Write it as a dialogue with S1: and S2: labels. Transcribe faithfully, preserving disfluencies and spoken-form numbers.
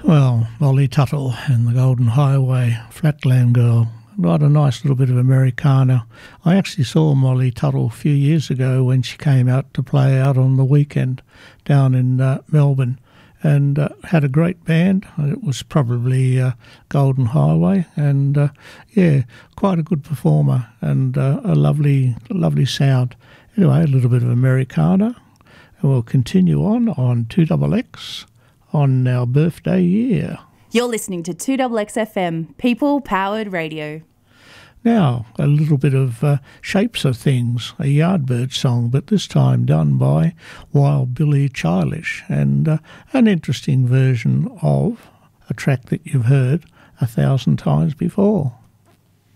S1: Well, Molly Tuttle and the Golden Highway, Flatland Girl. What a nice little bit of Americana. I actually saw Molly Tuttle a few years ago when she came out to play out on the weekend down in uh, Melbourne, and uh, had a great band. It was probably uh, Golden Highway, and uh, yeah, quite a good performer and uh, a lovely, lovely sound. Anyway, a little bit of Americana, and we'll continue on on two X X on our birthday year.
S2: You're listening to two X X F M, people-powered radio.
S1: Now, a little bit of uh, Shapes of Things, a Yardbird song, but this time done by Wild Billy Childish, and uh, an interesting version of a track that you've heard a thousand times before.